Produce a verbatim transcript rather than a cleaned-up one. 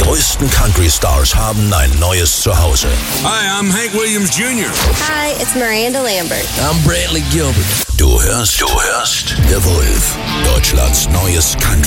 größten Country-Stars haben ein neues Zuhause. Hi, I'm Hank Williams Junior Hi, it's Miranda Lambert. I'm Brantley Gilbert. Du hörst, du hörst The Wolf, Deutschlands neues Country.